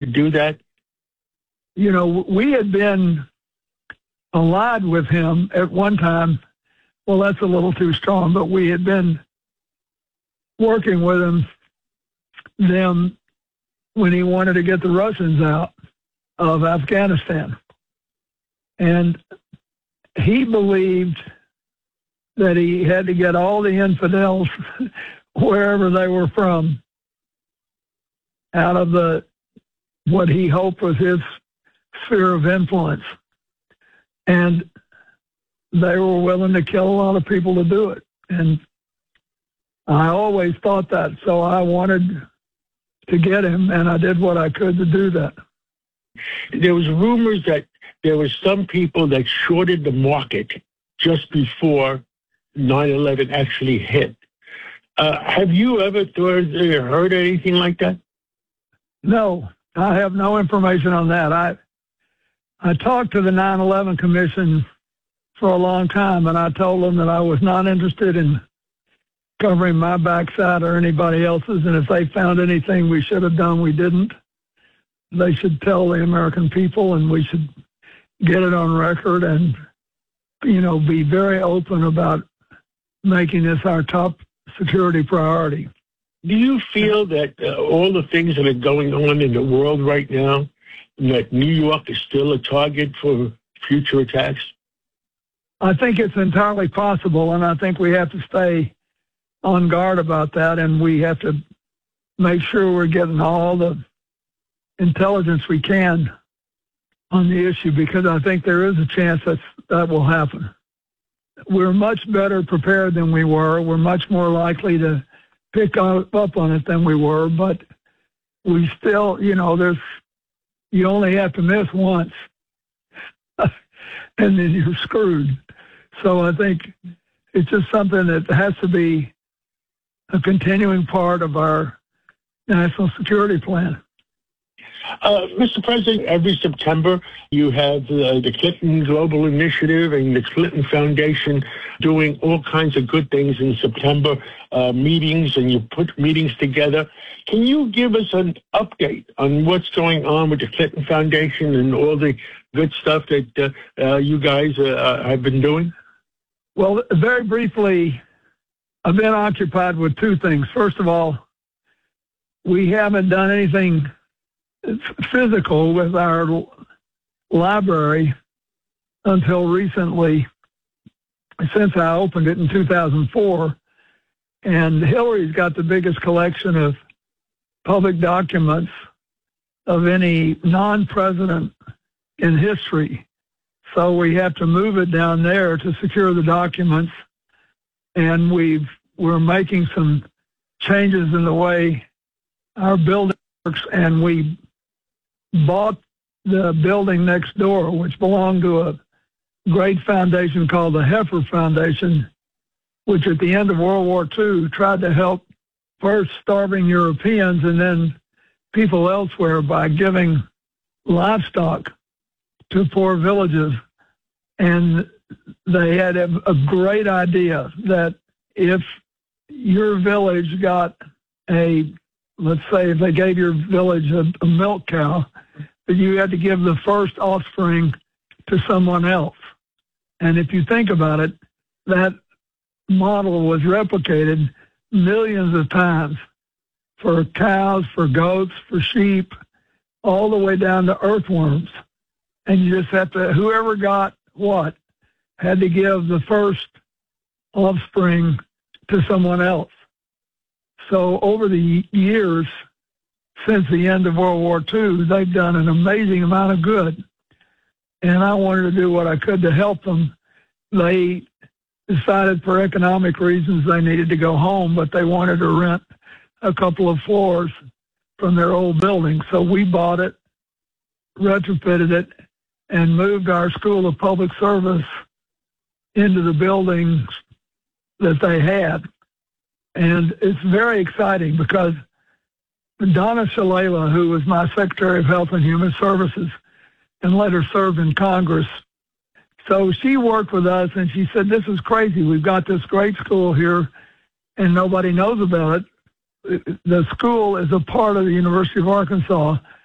do that? You know, we had been allied with him at one time. Well, that's a little too strong, but we had been working with them when he wanted to get the Russians out of Afghanistan. And he believed that he had to get all the infidels, wherever they were from, out of what he hoped was his sphere of influence. And they were willing to kill a lot of people to do it. And I always thought that, so I wanted to get him, and I did what I could to do that. There was rumors that there were some people that shorted the market just before 9/11 actually hit. Have you ever heard anything like that? No, I have no information on that. I talked to the 9/11 Commission for a long time, and I told them that I was not interested in covering my backside or anybody else's, and if they found anything we should have done, we didn't. They should tell the American people, and we should get it on record and, you know, be very open about making this our top security priority. Do you feel that all the things that are going on in the world right now, that New York is still a target for future attacks? I think it's entirely possible, and I think we have to stay on guard about that, and we have to make sure we're getting all the intelligence we can on the issue, because I think there is a chance that will happen. We're much better prepared than we were. We're much more likely to pick up on it than we were, but we still, you know, you only have to miss once, and then you're screwed. So I think it's just something that has to be a continuing part of our national security plan. Mr. President, every September you have the Clinton Global Initiative and the Clinton Foundation doing all kinds of good things in September, meetings, and you put meetings together. Can you give us an update on what's going on with the Clinton Foundation and all the good stuff that you guys have been doing? Well, very briefly, I've been occupied with two things. First of all, we haven't done anything physical with our library until recently, since I opened it in 2004. And Hillary's got the biggest collection of public documents of any non-president in history. So we have to move it down there to secure the documents. And we're making some changes in the way our building works, and we bought the building next door, which belonged to a great foundation called the Heifer Foundation, which at the end of World War II tried to help first starving Europeans and then people elsewhere by giving livestock to poor villages. And they had a great idea that if your village got let's say if they gave your village a milk cow, that you had to give the first offspring to someone else. And if you think about it, that model was replicated millions of times for cows, for goats, for sheep, all the way down to earthworms. And you just have to, whoever got what, had to give the first offspring to someone else. So over the years, since the end of World War II, they've done an amazing amount of good. And I wanted to do what I could to help them. They decided for economic reasons they needed to go home, but they wanted to rent a couple of floors from their old building. So we bought it, retrofitted it, and moved our School of Public Service into the buildings that they had. And it's very exciting because Donna Shalala, who was my Secretary of Health and Human Services and later served in Congress, so she worked with us and she said, this is crazy. We've got this great school here and nobody knows about it. The school is a part of the University of Arkansas,